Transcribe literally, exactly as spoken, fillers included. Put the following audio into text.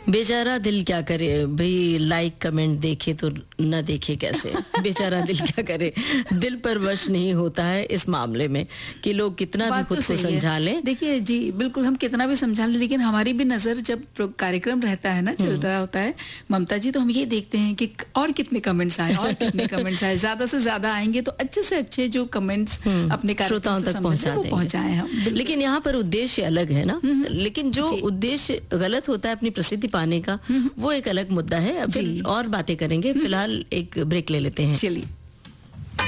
बेचारा दिल क्या करे भाई, लाइक कमेंट देखे तो न देखे कैसे। बेचारा दिल क्या करे, दिल पर वश नहीं होता है इस मामले में कि लोग कितना भी खुद को समझा लें। देखिए जी, बिल्कुल हम कितना भी समझा लें, लेकिन हमारी भी नजर जब कार्यक्रम रहता है ना, चलता होता है ममता जी, तो हम ये देखते हैं कि और कितने कमेंट्स आए और कितने कमेंट्स आए, ज्यादा से ज्यादा आएंगे तो अच्छे से अच्छे जो कमेंट्स अपने श्रोताओं तक पहुंचा देंगे, पहुंचाएं हम। लेकिन यहाँ पर उद्देश्य अलग है ना, लेकिन जो उद्देश्य गलत होता है अपनी प्रसिद्धि पाने का, वो एक अलग मुद्दा है। अब और बातें करेंगे, फिलहाल एक ब्रेक ले लेते हैं। चलिए।